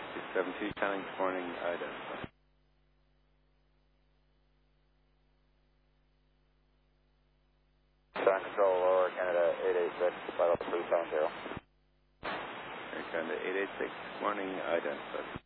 8672, Challenge Morning, identify. Ground Control, Lower Canada 886, Vital 370. Air Canada 886, morning, identify.